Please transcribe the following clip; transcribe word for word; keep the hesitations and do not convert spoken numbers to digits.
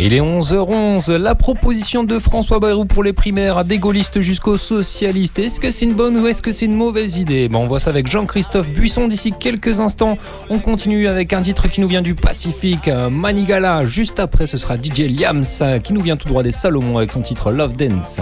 Il est onze heures onze, la proposition de François Bayrou pour les primaires, des gaullistes jusqu'aux socialistes. Est-ce que c'est une bonne ou est-ce que c'est une mauvaise idée ? Bon, on voit ça avec Jean-Christophe Buisson d'ici quelques instants. On continue avec un titre qui nous vient du Pacifique, Manigala. Juste après, ce sera D J Liams qui nous vient tout droit des Salomon avec son titre Love Dance.